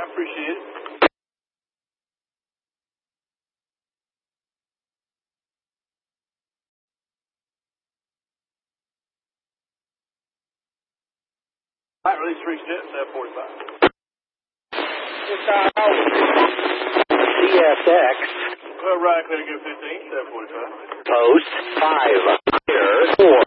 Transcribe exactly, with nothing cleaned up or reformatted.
appreciate it. Light release reached it, seven forty-five. C S X. Well, right, clear to go fifteen, seven forty-five. Post five. Clear four.